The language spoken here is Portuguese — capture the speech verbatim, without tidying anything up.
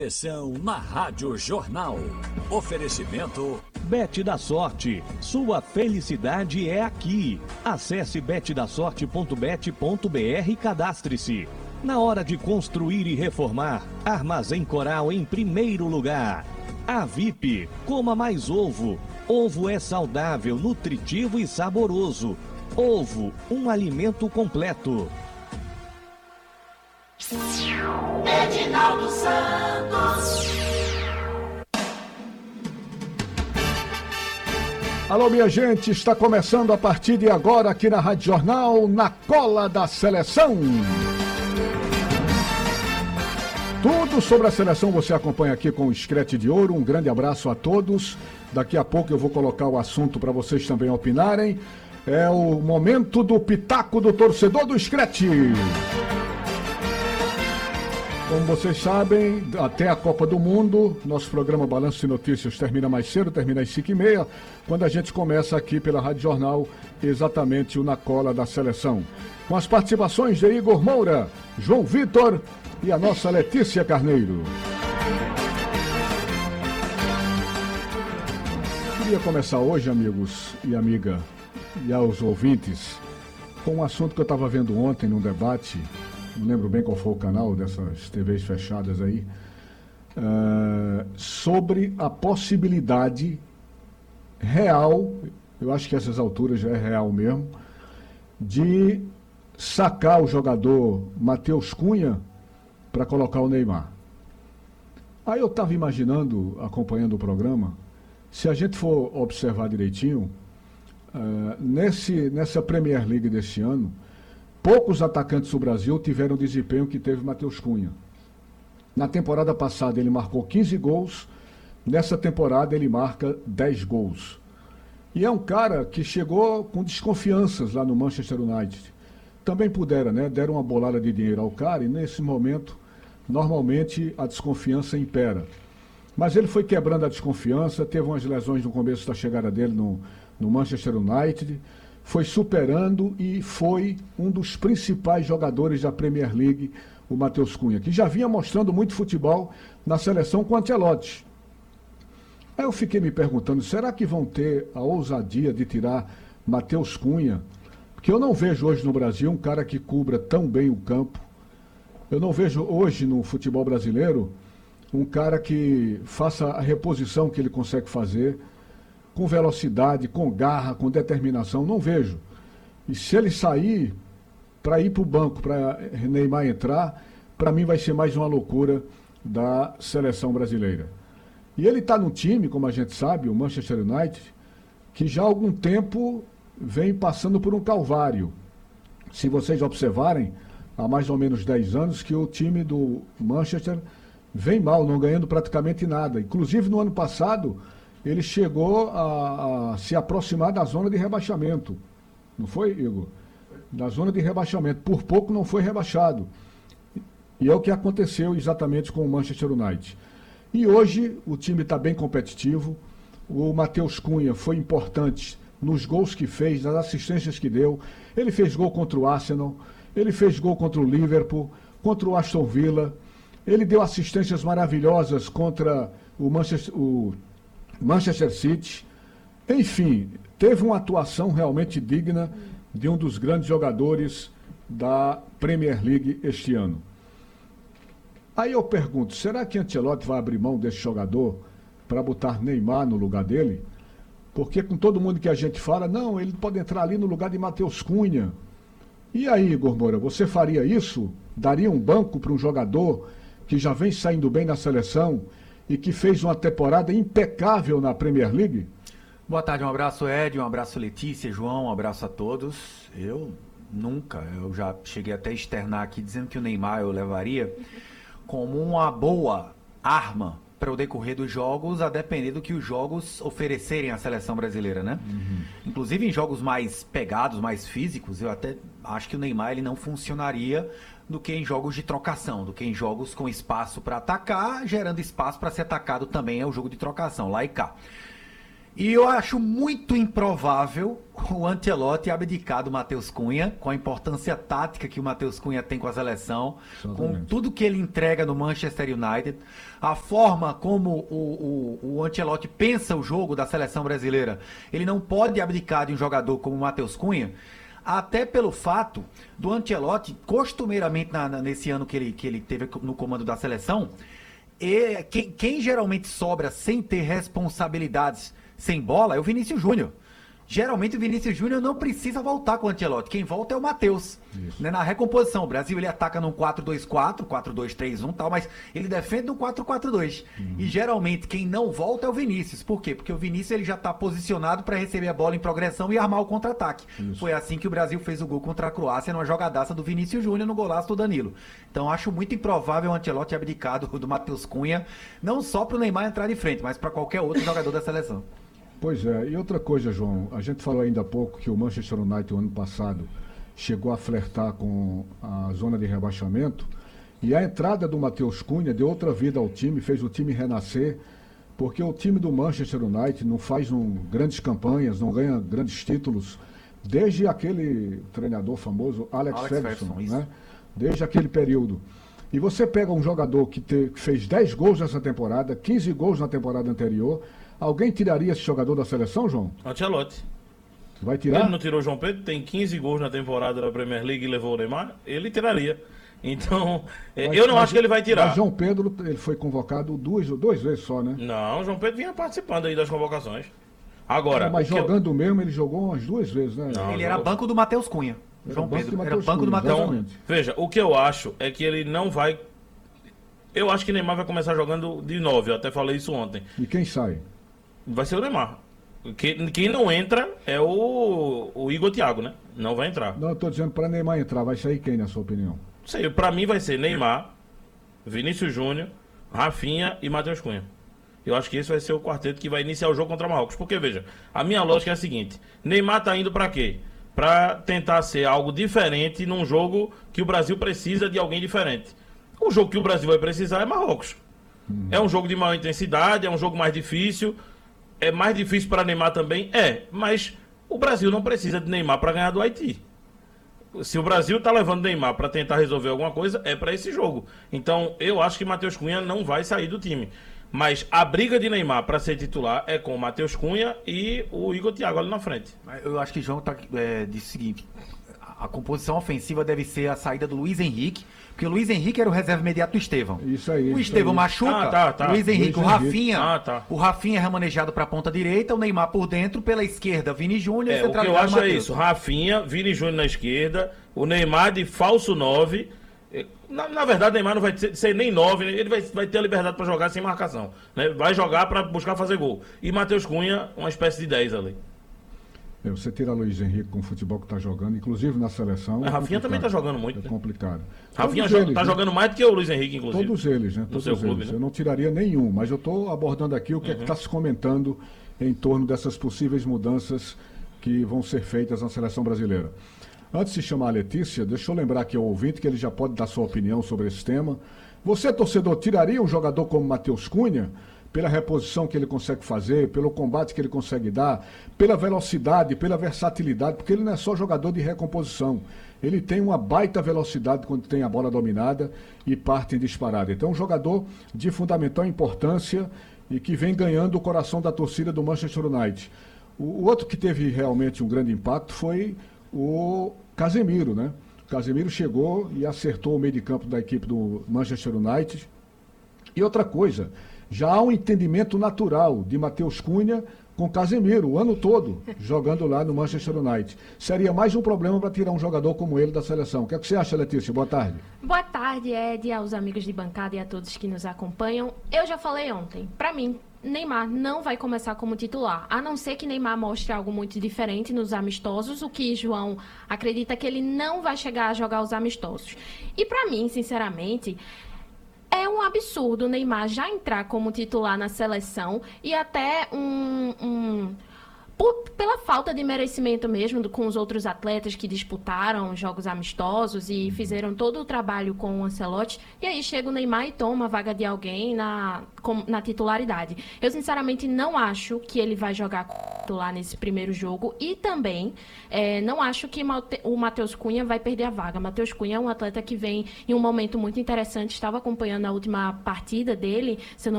Seleção na Rádio Jornal. Oferecimento Bet da Sorte. Sua felicidade é aqui. Acesse bet da sorte ponto bet ponto br e cadastre-se. Na hora de construir e reformar, Armazém Coral em primeiro lugar. A V I P, coma mais ovo. Ovo é saudável, nutritivo e saboroso. Ovo, um alimento completo. Edinaldo Santos. Alô, minha gente, está começando a partir de agora aqui na Rádio Jornal, na Cola da Seleção. Tudo sobre a seleção você acompanha aqui com o Screte de Ouro. Um grande abraço a todos. Daqui a pouco eu vou colocar o assunto para vocês também opinarem. É o momento do pitaco do torcedor do Screte. Como vocês sabem, até a Copa do Mundo, nosso programa Balanço de Notícias termina mais cedo, termina às cinco e meia, quando a gente começa aqui pela Rádio Jornal, exatamente o Na Cola da Seleção. Com as participações de Igor Moura, João Vitor e a nossa Letícia Carneiro. Queria começar hoje, amigos e amiga, e aos ouvintes, com um assunto que eu estava vendo ontem num debate. Não lembro bem qual foi o canal dessas T Vs fechadas aí, uh, sobre a possibilidade real, eu acho que a essas alturas já é real mesmo, de sacar o jogador Matheus Cunha para colocar o Neymar. Aí eu estava imaginando, acompanhando o programa, se a gente for observar direitinho, uh, nesse, nessa Premier League deste ano, poucos atacantes do Brasil tiveram o desempenho que teve Matheus Cunha. Na temporada passada ele marcou quinze gols, nessa temporada ele marca dez gols. E é um cara que chegou com desconfianças lá no Manchester United. Também puderam, né? Deram uma bolada de dinheiro ao cara e nesse momento, normalmente a desconfiança impera. Mas ele foi quebrando a desconfiança, teve umas lesões no começo da chegada dele no, no Manchester United, foi superando e foi um dos principais jogadores da Premier League, o Matheus Cunha, que já vinha mostrando muito futebol na seleção com o Ancelotti. Aí eu fiquei me perguntando, será que vão ter a ousadia de tirar Matheus Cunha? Porque eu não vejo hoje no Brasil um cara que cubra tão bem o campo. Eu não vejo hoje no futebol brasileiro um cara que faça a reposição que ele consegue fazer, com velocidade, com garra, com determinação, não vejo. E se ele sair para ir para o banco, para Neymar entrar, para mim vai ser mais uma loucura da seleção brasileira. E ele está num time, como a gente sabe, o Manchester United, que já há algum tempo vem passando por um calvário. Se vocês observarem, há mais ou menos dez anos que o time do Manchester vem mal, não ganhando praticamente nada. Inclusive no ano passado ele chegou a, a se aproximar da zona de rebaixamento. Não foi, Igor? Da zona de rebaixamento. Por pouco não foi rebaixado. E é o que aconteceu exatamente com o Manchester United. E hoje o time está bem competitivo. O Matheus Cunha foi importante nos gols que fez, nas assistências que deu. Ele fez gol contra o Arsenal, ele fez gol contra o Liverpool, contra o Aston Villa. Ele deu assistências maravilhosas contra o Manchester... O Manchester City, enfim, teve uma atuação realmente digna de um dos grandes jogadores da Premier League este ano. Aí eu pergunto, será que Ancelotti vai abrir mão desse jogador para botar Neymar no lugar dele? Porque com todo mundo que a gente fala, não, ele pode entrar ali no lugar de Matheus Cunha. E aí, Igor Moura, você faria isso? Daria um banco para um jogador que já vem saindo bem na seleção e que fez uma temporada impecável na Premier League? Boa tarde, um abraço Ed, um abraço Letícia, João, um abraço a todos. Eu nunca, eu já cheguei até a externar aqui dizendo que o Neymar eu levaria como uma boa arma para o decorrer dos jogos, a depender do que os jogos oferecerem à seleção brasileira, né? Uhum. Inclusive em jogos mais pegados, mais físicos, eu até acho que o Neymar ele não funcionaria do que em jogos de trocação, do que em jogos com espaço para atacar, gerando espaço para ser atacado também é o jogo de trocação, lá e cá. E eu acho muito improvável o Ancelotti abdicar do Matheus Cunha, com a importância tática que o Matheus Cunha tem com a seleção, Exatamente. com tudo que ele entrega no Manchester United, a forma como o, o, o Ancelotti pensa o jogo da seleção brasileira. Ele não pode abdicar de um jogador como o Matheus Cunha, até pelo fato do Ancelotti, costumeiramente na, na, nesse ano que ele, que ele teve no comando da seleção, e quem, quem geralmente sobra sem ter responsabilidades sem bola é o Vinícius Júnior. Geralmente o Vinícius Júnior não precisa voltar com o Ancelotti. Quem volta é o Matheus. Né? Na recomposição, o Brasil ele ataca num quatro dois quatro, quatro dois três um e tal, mas ele defende no quatro quatro dois. Uhum. E geralmente quem não volta é o Vinícius. Por quê? Porque o Vinícius ele já está posicionado para receber a bola em progressão e armar o contra-ataque. Isso. Foi assim que o Brasil fez o gol contra a Croácia, numa jogadaça do Vinícius Júnior no golaço do Danilo. Então acho muito improvável o Ancelotti abdicar do, do Matheus Cunha, não só para o Neymar entrar de frente, mas para qualquer outro jogador da seleção. Pois é, e outra coisa, João, a gente falou ainda há pouco que o Manchester United, o ano passado, chegou a flertar com a zona de rebaixamento, e a entrada do Matheus Cunha deu outra vida ao time, fez o time renascer, porque o time do Manchester United não faz um, grandes campanhas, não ganha grandes títulos, desde aquele treinador famoso, Alex, Alex Ferguson, Ferguson né? Desde aquele período. E você pega um jogador que, te, que fez dez gols nessa temporada, quinze gols na temporada anterior. Alguém tiraria esse jogador da seleção, João? Ancelotti. Vai tirar? Ele não tirou o João Pedro, tem quinze gols na temporada da Premier League e levou o Neymar, ele tiraria. Então, mas, eu não mas, acho que ele vai tirar. Mas João Pedro, ele foi convocado duas, duas vezes só, né? Não, o João Pedro vinha participando aí das convocações. Agora... Não, mas jogando eu... mesmo, ele jogou umas duas vezes, né? Não, ele jogou... era banco do Matheus Cunha. Era João banco Pedro, era banco Cunha, do Matheus Cunha. Cunha. Veja, o que eu acho é que ele não vai... Eu acho que Neymar vai começar jogando de nove, eu até falei isso ontem. E quem sai? Vai ser o Neymar. Quem, quem não entra é o, o Igor Thiago, né? Não vai entrar. Não, eu tô dizendo para Neymar entrar. Vai sair quem, na sua opinião? Sei, pra mim vai ser Neymar, Vinícius Júnior, Rafinha e Matheus Cunha. Eu acho que esse vai ser o quarteto que vai iniciar o jogo contra Marrocos. Porque, veja, a minha lógica é a seguinte. Neymar tá indo pra quê? Pra tentar ser algo diferente num jogo que o Brasil precisa de alguém diferente. O jogo que o Brasil vai precisar é Marrocos. Hum. É um jogo de maior intensidade, é um jogo mais difícil... É mais difícil para Neymar também? É, mas o Brasil não precisa de Neymar para ganhar do Haiti. Se o Brasil está levando Neymar para tentar resolver alguma coisa, é para esse jogo. Então, eu acho que Matheus Cunha não vai sair do time. Mas a briga de Neymar para ser titular é com o Matheus Cunha e o Igor Thiago ali na frente. Eu acho que João tá, é, disse o seguinte: a composição ofensiva deve ser a saída do Luiz Henrique, porque o Luiz Henrique era o reserva imediato do Estevão. Isso aí. O Estevão machuca, ah, tá, tá. Luiz Henrique, Luiz o Rafinha, ah, tá. o Rafinha é remanejado para a ponta direita, o Neymar por dentro, pela esquerda, Vini Júnior. É, o que eu acho é isso: Rafinha, Vini Júnior na esquerda, o Neymar de falso nove. Na, na verdade, o Neymar não vai ser, ser nem nove, ele vai, vai ter a liberdade para jogar sem marcação. Né? Vai jogar para buscar fazer gol. E Matheus Cunha, uma espécie de dez ali. É, você tira Luiz Henrique com o futebol que está jogando, inclusive na seleção. A é Rafinha também está jogando muito. É né? complicado. Rafinha está né? jogando mais do que o Luiz Henrique, inclusive. Todos eles, né? Todos seu eles. Clube, né? Eu não tiraria nenhum, mas eu estou abordando aqui o que uhum. é que está se comentando em torno dessas possíveis mudanças que vão ser feitas na seleção brasileira. Antes de chamar a Letícia, deixa eu lembrar aqui ao ouvinte que ele já pode dar sua opinião sobre esse tema. Você, torcedor, tiraria um jogador como Matheus Cunha? Pela reposição que ele consegue fazer, pelo combate que ele consegue dar, pela velocidade, pela versatilidade, porque ele não é só jogador de recomposição. Ele tem uma baita velocidade quando tem a bola dominada e parte em disparada. Então, um jogador de fundamental importância e que vem ganhando o coração da torcida do Manchester United. O, o outro que teve realmente um grande impacto foi o Casemiro, né? O Casemiro chegou e acertou o meio de campo da equipe do Manchester United. E outra coisa... Já há um entendimento natural de Matheus Cunha com Casemiro o ano todo, jogando lá no Manchester United. Seria mais um problema para tirar um jogador como ele da seleção. O que é que você acha, Letícia? Boa tarde. Boa tarde, Ed, aos amigos de bancada e a todos que nos acompanham. Eu já falei ontem, para mim, Neymar não vai começar como titular, a não ser que Neymar mostre algo muito diferente nos amistosos, o que João acredita que ele não vai chegar a jogar os amistosos. E para mim, sinceramente... É um absurdo o Neymar já entrar como titular na seleção e até um, um por, pela falta de merecimento mesmo do, com os outros atletas que disputaram jogos amistosos e fizeram todo o trabalho com o Ancelotti, e aí chega o Neymar e toma a vaga de alguém na, com, na titularidade. Eu, sinceramente, não acho que ele vai jogar titular nesse primeiro jogo, e também é, não acho que o Matheus Cunha vai perder a vaga. Matheus Cunha é um atleta que vem em um momento muito interessante, estava acompanhando a última partida dele, se eu não